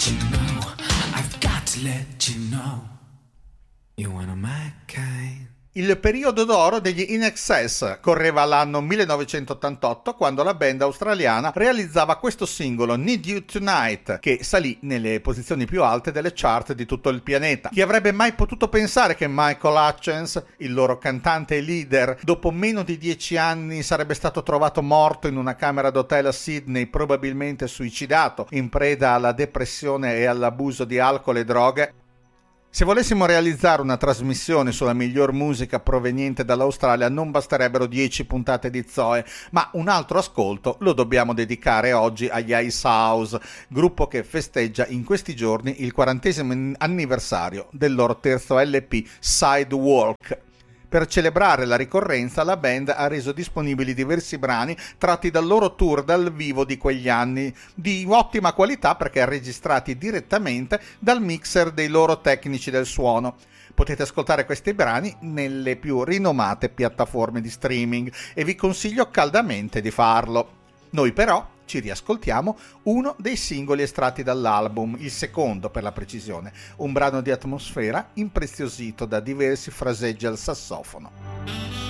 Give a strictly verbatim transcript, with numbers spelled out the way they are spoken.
let you know, I've got to let you know, you're one of my kind. Il periodo d'oro degli In Excess correva l'anno millenovecentottantotto, quando la band australiana realizzava questo singolo Need You Tonight, che salì nelle posizioni più alte delle chart di tutto il pianeta. Chi avrebbe mai potuto pensare che Michael Hutchence, il loro cantante e leader, dopo meno di dieci anni sarebbe stato trovato morto in una camera d'hotel a Sydney, probabilmente suicidato, in preda alla depressione e all'abuso di alcol e droghe? Se volessimo realizzare una trasmissione sulla miglior musica proveniente dall'Australia non basterebbero dieci puntate di Zoe, ma un altro ascolto lo dobbiamo dedicare oggi agli Ice House, gruppo che festeggia in questi giorni il quarantesimo anniversario del loro terzo L P Sidewalk. Per celebrare la ricorrenza, la band ha reso disponibili diversi brani tratti dal loro tour dal vivo di quegli anni, di ottima qualità perché registrati direttamente dal mixer dei loro tecnici del suono. Potete ascoltare questi brani nelle più rinomate piattaforme di streaming e vi consiglio caldamente di farlo. Noi però ci riascoltiamo uno dei singoli estratti dall'album, il secondo per la precisione, un brano di atmosfera impreziosito da diversi fraseggi al sassofono.